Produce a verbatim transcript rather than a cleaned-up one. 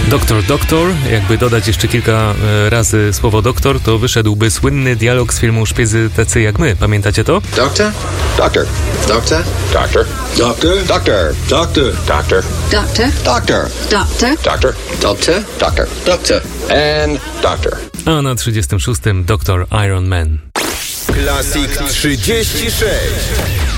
Doktor, doktor, jakby dodać jeszcze kilka razy słowo doktor, to wyszedłby słynny dialog z filmu Szpiedzy tacy jak my. Pamiętacie to? Doctor? Doctor. Doctor? Doctor. Doctor. Doctor. Doctor. Doctor. Doctor. Doctor. Doctor. Doctor. Doctor. Doctor. Doctor. And doctor. A na trzydziestym szóstym doktor Iron Man. Classic trzydzieści sześć.